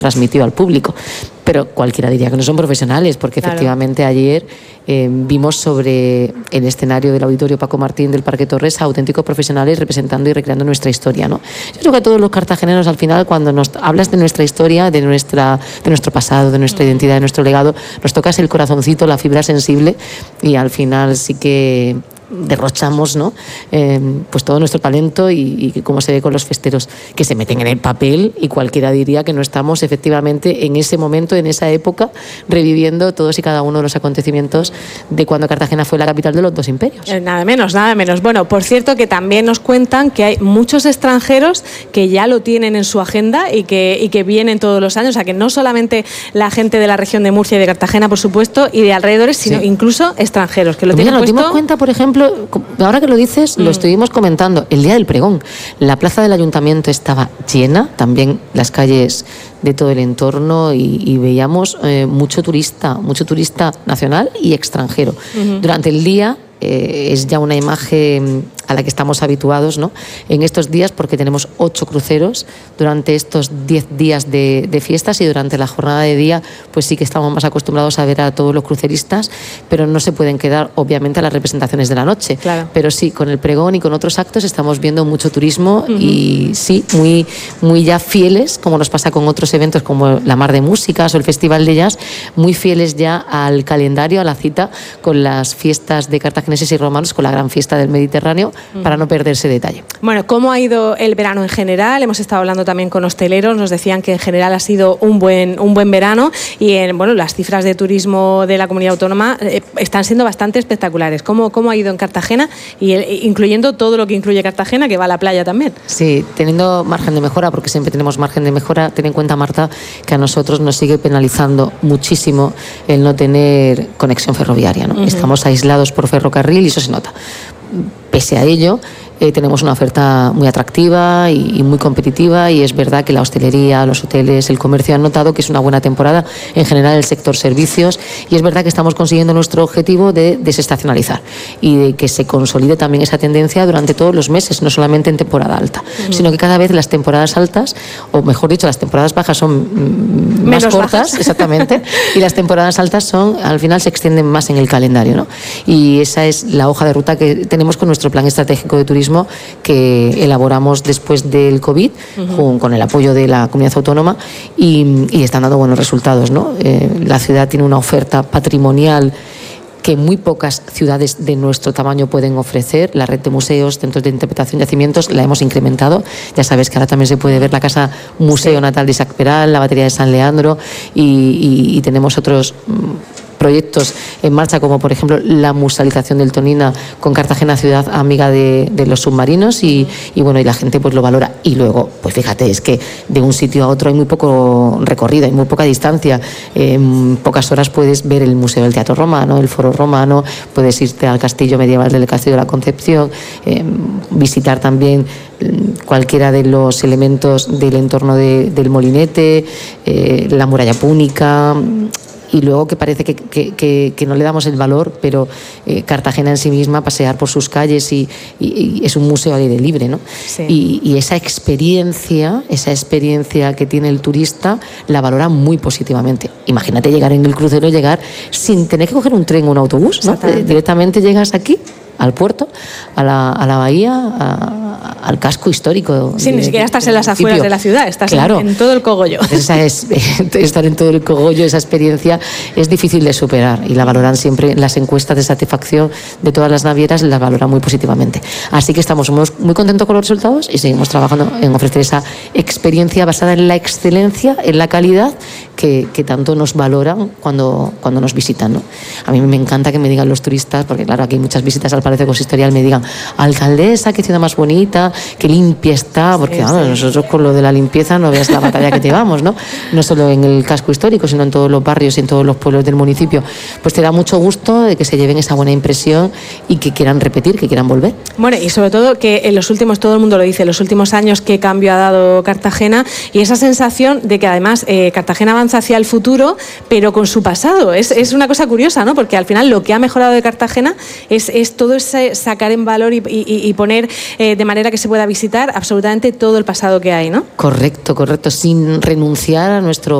transmitido al público. Pero cualquiera diría que no son profesionales, porque efectivamente ayer vimos sobre el escenario del Auditorio Paco Martín del Parque Torres a auténticos profesionales representando y recreando nuestra historia, ¿no? Yo creo que a todos los cartageneros, al final, cuando nos hablas de nuestra historia, de nuestro pasado, de nuestra identidad, de nuestro legado, nos tocas el corazoncito, la fibra sensible, y al final sí que derrochamos, ¿no? Pues todo nuestro talento y como se ve con los festeros que se meten en el papel, y cualquiera diría que no estamos efectivamente en ese momento, en esa época, reviviendo todos y cada uno de los acontecimientos de cuando Cartagena fue la capital de los dos imperios. Nada menos, nada menos. Bueno, por cierto, que también nos cuentan que hay muchos extranjeros que ya lo tienen en su agenda y que vienen todos los años, o sea que no solamente la gente de la región de Murcia y de Cartagena, por supuesto, y de alrededores, sino incluso extranjeros que lo tienen puesto. Nos dimos cuenta, por ejemplo, ahora que lo dices, lo estuvimos comentando, el día del pregón, la plaza del ayuntamiento estaba llena, también las calles de todo el entorno, y veíamos mucho turista nacional y extranjero. Durante el día es ya una imagen a la que estamos habituados, ¿no? En estos días, porque tenemos 8 cruceros durante estos 10 días de fiestas, y durante la jornada de día pues sí que estamos más acostumbrados a ver a todos los cruceristas, pero no se pueden quedar obviamente a las representaciones de la noche. Claro. Pero sí, con el pregón y con otros actos estamos viendo mucho turismo, y sí, muy ya fieles, como nos pasa con otros eventos como la Mar de Músicas o el Festival de Jazz, muy fieles ya al calendario, a la cita con las fiestas de cartagineses y romanos, con la gran fiesta del Mediterráneo, para no perderse detalle. Bueno, ¿cómo ha ido el verano en general? Hemos estado hablando también con hosteleros, nos decían que en general ha sido un buen verano, y las cifras de turismo de la comunidad autónoma están siendo bastante espectaculares. ¿Cómo ha ido en Cartagena? Y incluyendo todo lo que incluye Cartagena, que va a la playa también. Sí, teniendo margen de mejora, porque siempre tenemos margen de mejora. Ten en cuenta, Marta, que a nosotros nos sigue penalizando muchísimo el no tener conexión ferroviaria, ¿no? Estamos aislados por ferrocarril y eso se nota. Pese a ello, tenemos una oferta muy atractiva y muy competitiva, y es verdad que la hostelería, los hoteles, el comercio han notado que es una buena temporada, en general el sector servicios, y es verdad que estamos consiguiendo nuestro objetivo de desestacionalizar y de que se consolide también esa tendencia durante todos los meses, no solamente en temporada alta, sino que cada vez las temporadas altas, o mejor dicho, las temporadas bajas son más cortas, bajas. Exactamente, y las temporadas altas al final se extienden más en el calendario, ¿no? Y esa es la hoja de ruta que tenemos con nuestro plan estratégico de turismo, que elaboramos después del COVID, con el apoyo de la comunidad autónoma, y están dando buenos resultados, ¿no? La ciudad tiene una oferta patrimonial que muy pocas ciudades de nuestro tamaño pueden ofrecer. La red de museos, centros de interpretación de yacimientos, la hemos incrementado. Ya sabes que ahora también se puede ver la casa museo natal de Isaac Peral, la batería de San Leandro, y tenemos otros proyectos en marcha, como por ejemplo la musealización del Tonina con Cartagena, ciudad amiga de los submarinos, y la gente pues lo valora. Y luego, pues fíjate, es que de un sitio a otro hay muy poco recorrido, hay muy poca distancia. En pocas horas puedes ver el Museo del Teatro Romano, el Foro Romano, puedes irte al castillo medieval del Castillo de la Concepción, visitar también cualquiera de los elementos del entorno del Molinete, la muralla púnica. Y luego, que parece que no le damos el valor, pero Cartagena en sí misma, pasear por sus calles, y es un museo al aire libre, ¿no? Sí. Y esa experiencia que tiene el turista la valora muy positivamente. Imagínate llegar en el crucero, llegar sin tener que coger un tren o un autobús, ¿no? Directamente llegas aquí, al puerto, a la bahía, al casco histórico. Sí, ni siquiera estás en las afueras de la ciudad, estás en todo el cogollo. Estar en todo el cogollo, esa experiencia es difícil de superar, y la valoran siempre. Las encuestas de satisfacción de todas las navieras las valoran muy positivamente. Así que estamos muy contentos con los resultados, y seguimos trabajando en ofrecer esa experiencia basada en la excelencia, en la calidad que tanto nos valoran cuando nos visitan, ¿no? A mí me encanta que me digan los turistas, porque claro, aquí hay muchas visitas al Palacio Consistorial, me digan: alcaldesa, qué ciudad más bonita, qué limpia está, porque nosotros con lo de la limpieza no veas la batalla que llevamos, ¿no? No solo en el casco histórico, sino en todos los barrios y en todos los pueblos del municipio. Pues te da mucho gusto de que se lleven esa buena impresión y que quieran repetir, que quieran volver. Bueno, y sobre todo que en los últimos, todo el mundo lo dice, en los últimos años, qué cambio ha dado Cartagena, y esa sensación de que además Cartagena avanza avanza hacia el futuro, pero con su pasado. Es una cosa curiosa, ¿no? Porque al final lo que ha mejorado de Cartagena es todo ese sacar en valor y poner de manera que se pueda visitar absolutamente todo el pasado que hay, ¿no? Correcto, sin renunciar a nuestro